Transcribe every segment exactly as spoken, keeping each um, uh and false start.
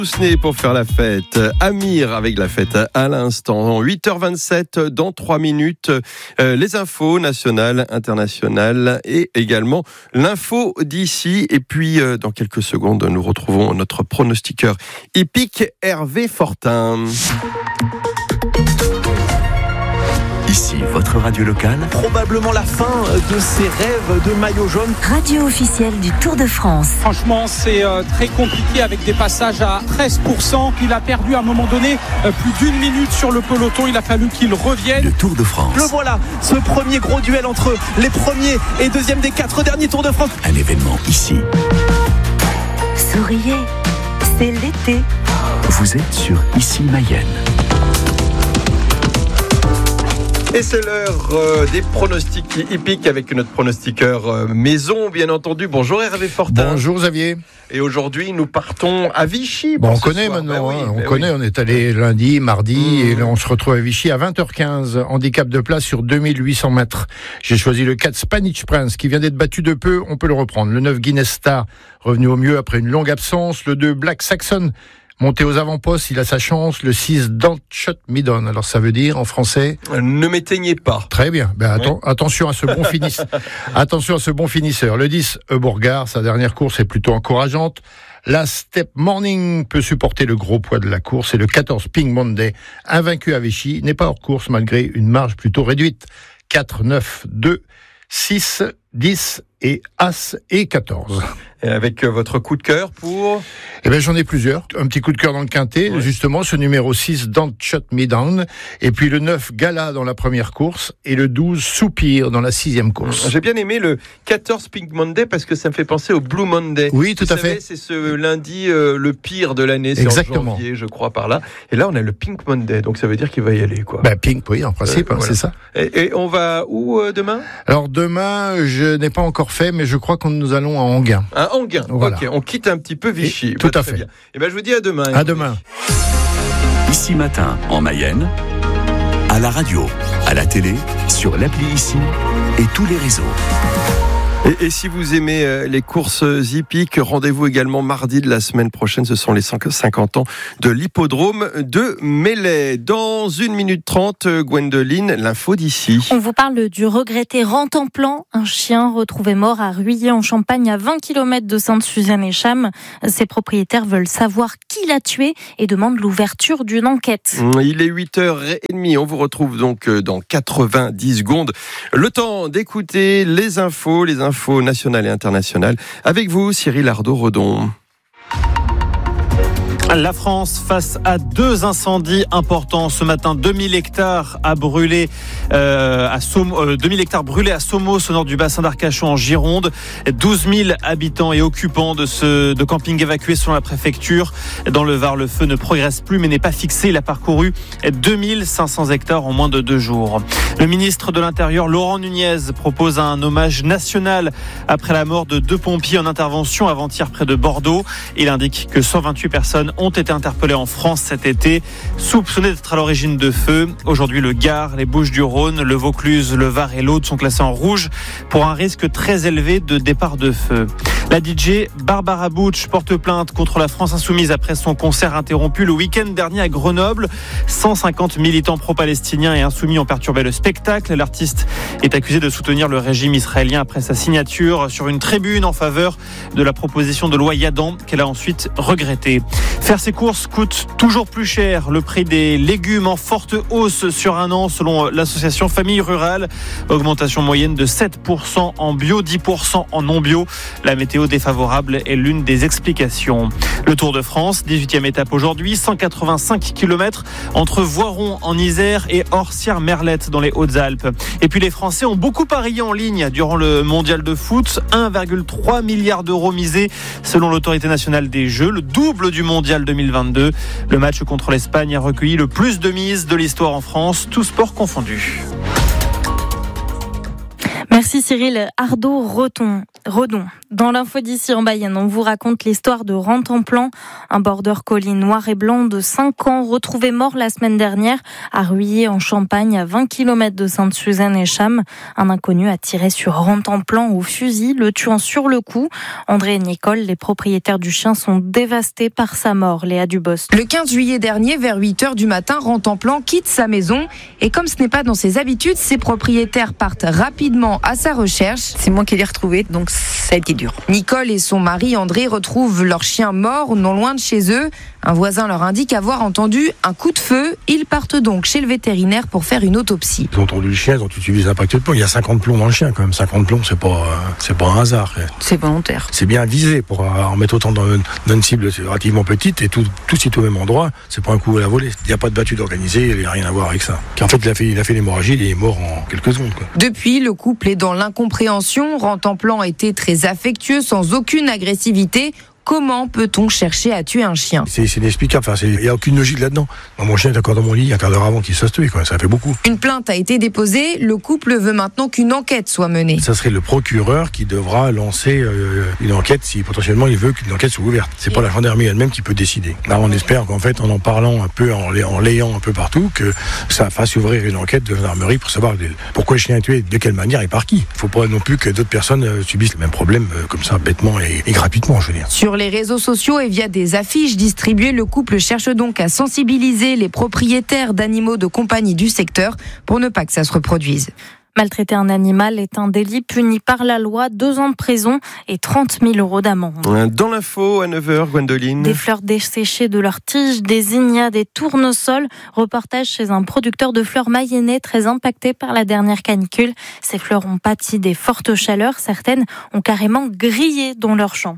Toussaint pour faire la fête. Amir avec la fête à l'instant. huit heures vingt-sept, dans trois minutes, euh, les infos nationales, internationales et également l'info d'ici. Et puis, euh, dans quelques secondes, nous retrouvons notre pronostiqueur hippique Hervé Fortin. Ici, votre radio locale. Probablement la fin de ses rêves de maillot jaune. Radio officielle du Tour de France. Franchement, c'est euh, très compliqué avec des passages à treize pour cent. Il a perdu à un moment donné euh, plus d'une minute sur le peloton. Il a fallu qu'il revienne. Le Tour de France. Le voilà, ce premier gros duel entre les premiers et deuxièmes des quatre derniers Tours de France. Un événement ici. Souriez, c'est l'été. Vous êtes sur Ici Mayenne. Et c'est l'heure euh, des pronostics hippiques avec notre pronostiqueur euh, maison, bien entendu. Bonjour Hervé Fortin. Bonjour Xavier. Et aujourd'hui, nous partons à Vichy. Bon, on ce connaît soir. maintenant, Ben oui, hein, on ben connaît, oui. on est allé lundi, mardi, Mmh. et là on se retrouve à Vichy à vingt heures quinze, handicap de place sur deux mille huit cents mètres. J'ai choisi le quatre Spanish Prince, qui vient d'être battu de peu, on peut le reprendre. Le neuf Guinness Star, revenu au mieux après une longue absence. Le deux Black Saxon, monté aux avant-postes, il a sa chance. Le six Don't Shut Me Down, alors ça veut dire en français... Ne m'éteignez pas. Très bien. Ben, atten- Oui. attention à ce bon finisseur. Attention à ce bon finisseur. Le dix, Beauregard, sa dernière course est plutôt encourageante. La Step Morning peut supporter le gros poids de la course. Et le quatorze, Pink Monday, invaincu à Vichy, n'est pas hors course malgré une marge plutôt réduite. quatre, neuf, deux, six, dix et As et quatorze. Et avec euh, votre coup de cœur pour... Eh ben, j'en ai plusieurs. Un petit coup de cœur dans le quintet, Ouais. justement, ce numéro six, Don't Shut Me Down. Et puis le neuf, Gala dans la première course. Et le douze, Soupir dans la sixième course. J'ai bien aimé le quatorze Pink Monday parce que ça me fait penser au Blue Monday. Oui, tout Vous à savez, fait. C'est ce lundi euh, le pire de l'année, c'est Exactement. en janvier, je crois, par là. Et là, on a le Pink Monday, donc ça veut dire qu'il va y aller, quoi. Ben, Pink, oui, en principe, Euh, hein, voilà. c'est ça. Et, et on va où euh, demain? Alors demain, je n'ai pas encore fait, mais je crois que nous allons à Anguin. À Anguin. Voilà. Ok, on quitte un petit peu Vichy. Et- tout Bah, à très fait. bien. Et ben, je vous dis à demain. À demain. Ici Matin, en Mayenne. À la radio, à la télé, sur l'appli Ici et tous les réseaux. Et, et si vous aimez euh, les courses hippiques, rendez-vous également mardi de la semaine prochaine. Ce sont les cinquante ans de l'hippodrome de Melay. Dans une minute trente, Gwendoline, l'info d'ici. On vous parle du regretté Rantanplan, un chien retrouvé mort à Ruillé en Champagne à vingt kilomètres de Sainte-Suzanne-et-Cham. Ses propriétaires veulent savoir qui l'a tué et demandent l'ouverture d'une enquête. Il est huit heures trente. On vous retrouve donc dans quatre-vingt-dix secondes. Le temps d'écouter les infos, les infos nationales et internationales. Avec vous, Cyril Ardo-Redon. La France face à deux incendies importants ce matin. deux mille hectares à brûler euh, à Som- euh, deux mille hectares brûlés à Somos au nord du bassin d'Arcachon en Gironde. douze mille habitants et occupants de ce de camping évacués selon la préfecture. Dans le Var, le feu ne progresse plus mais n'est pas fixé. Il a parcouru deux mille cinq cents hectares en moins de deux jours. Le ministre de l'Intérieur, Laurent Nunez, propose un hommage national après la mort de deux pompiers en intervention avant-hier près de Bordeaux. Il indique que cent vingt-huit personnes ont été interpellés en France cet été, soupçonnés d'être à l'origine de feux. Aujourd'hui, le Gard, les Bouches-du-Rhône, le Vaucluse, le Var et l'Aude sont classés en rouge pour un risque très élevé de départ de feu. La D J Barbara Butch porte plainte contre la France Insoumise après son concert interrompu le week-end dernier à Grenoble. cent cinquante militants pro-palestiniens et insoumis ont perturbé le spectacle. L'artiste est accusé de soutenir le régime israélien après sa signature sur une tribune en faveur de la proposition de loi Yadan qu'elle a ensuite regrettée. Faire ses courses coûte toujours plus cher. Le prix des légumes en forte hausse sur un an selon l'association Famille Rurale. Augmentation moyenne de sept pour cent en bio, dix pour cent en non bio. La météo défavorable est l'une des explications. Le Tour de France, dix-huitième étape aujourd'hui, cent quatre-vingt-cinq kilomètres entre Voiron en Isère et Orsières-Merlette dans les Hautes-Alpes. Et puis les Français ont beaucoup parié en ligne durant le mondial de foot. un virgule trois milliard d'euros misés selon l'autorité nationale des Jeux, le double du mondial deux mille vingt-deux. Le match contre l'Espagne a recueilli le plus de mises de l'histoire en France, tous sports confondus. Merci. Merci Cyril Ardo-Redon. Dans l'info d'ici en Mayenne, on vous raconte l'histoire de Rantanplan, un border collie noir et blanc de cinq ans retrouvé mort la semaine dernière à Ruillé en Champagne, à vingt kilomètres de Sainte-Suzanne et Cham. Un inconnu a tiré sur Rantanplan au fusil, le tuant sur le coup. André et Nicole, les propriétaires du chien, sont dévastés par sa mort. Léa Dubos. Le quinze juillet dernier, vers huit heures du matin, Rantanplan quitte sa maison et comme ce n'est pas dans ses habitudes, ses propriétaires partent rapidement à sa recherche. C'est moi qui l'ai retrouvé, donc ça a été dur. Nicole et son mari André retrouvent leur chien mort non loin de chez eux. Un voisin leur indique avoir entendu un coup de feu. Ils partent donc chez le vétérinaire pour faire une autopsie. Ils ont entendu le chien, ils ont utilisé les impacts de plomb. Il y a cinquante plombs dans le chien quand même. cinquante plombs, c'est pas, c'est pas un hasard. C'est volontaire. C'est bien visé pour en mettre autant dans une, dans une cible relativement petite et tout, tout situé au même endroit. C'est pas un coup à la volée. Il n'y a pas de battue d'organisée, il n'y a rien à voir avec ça. En fait, il a fait, il a fait l'hémorragie, il est mort en quelques secondes. Quoi. Depuis, le couple est dans l'incompréhension. Rantanplan était très affectueux, sans aucune agressivité. Comment peut-on chercher à tuer un chien ? C'est, c'est inexplicable, enfin, il n'y a aucune logique là-dedans. Moi, mon chien est encore dans mon lit un quart d'heure avant qu'il se fasse tuer, quoi. Ça fait beaucoup. Une plainte a été déposée, le couple veut maintenant qu'une enquête soit menée. Ça serait le procureur qui devra lancer euh, une enquête si potentiellement il veut qu'une enquête soit ouverte. C'est pas la gendarmerie elle-même qui peut décider. Là, on espère qu'en fait, en en parlant un peu, en, en l'ayant un peu partout, que ça fasse ouvrir une enquête de gendarmerie pour savoir pourquoi le chien est tué, de quelle manière et par qui. Il ne faut pas non plus que d'autres personnes euh, subissent le même problème euh, comme ça, bêtement et, et gratuitement, je veux dire. Sur les réseaux sociaux et via des affiches distribuées, le couple cherche donc à sensibiliser les propriétaires d'animaux de compagnie du secteur pour ne pas que ça se reproduise. Maltraiter un animal est un délit puni par la loi, deux ans de prison et trente mille euros d'amende. Dans l'info à neuf heures, Gwendoline. Des fleurs desséchées de leurs tiges, des zinnias, des tournesols. Reportage chez un producteur de fleurs mayennais très impacté par la dernière canicule. Ces fleurs ont pâti des fortes chaleurs. Certaines ont carrément grillé dans leurs champs.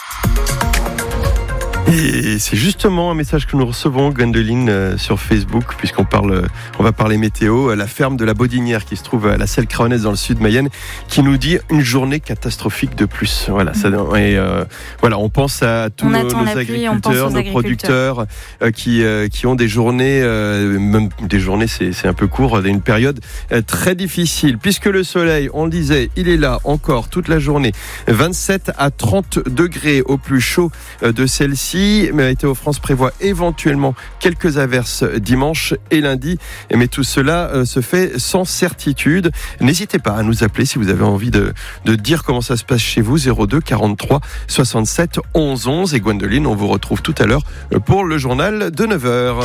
Et c'est justement un message que nous recevons, Gwendoline, euh, sur Facebook, puisqu'on parle, euh, on va parler météo. Euh, la ferme de la Bodinière, qui se trouve à la Selle Craonnaise dans le sud Mayenne, qui nous dit une journée catastrophique de plus. Voilà, ça, et euh, voilà, on pense à tous nos, nos agriculteurs, nos producteurs, euh, qui euh, qui ont des journées, euh, même des journées, c'est c'est un peu court, une période euh, très difficile, puisque le soleil, on le disait, il est là encore toute la journée, vingt-sept à trente degrés au plus chaud euh, de celle-ci. Mais Météo France prévoit éventuellement quelques averses dimanche et lundi. Mais tout cela euh, se fait sans certitude. N'hésitez pas à nous appeler si vous avez envie de, de dire comment ça se passe chez vous. zéro deux quarante-trois soixante-sept onze onze. Et Gwendoline, on vous retrouve tout à l'heure pour le journal de neuf heures.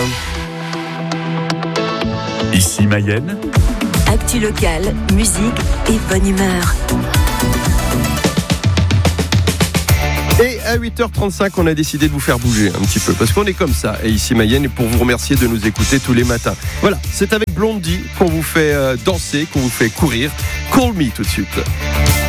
Ici Mayenne. Actu locale, musique et bonne humeur. Et à huit heures trente-cinq, on a décidé de vous faire bouger un petit peu, parce qu'on est comme ça, et ici Mayenne, et pour vous remercier de nous écouter tous les matins. Voilà, c'est avec Blondie qu'on vous fait danser, qu'on vous fait courir. Call Me tout de suite.